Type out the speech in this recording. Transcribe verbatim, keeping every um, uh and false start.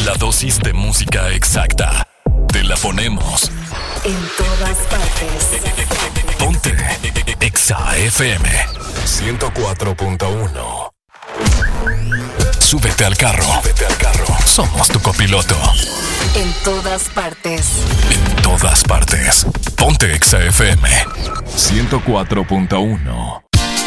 La dosis de música exacta. Te la ponemos en todas partes. Ponte Exa F M ciento cuatro punto uno. Súbete al carro. Súbete al carro. Somos tu copiloto. En todas partes. En todas partes. Ponte Exa F M ciento cuatro punto uno.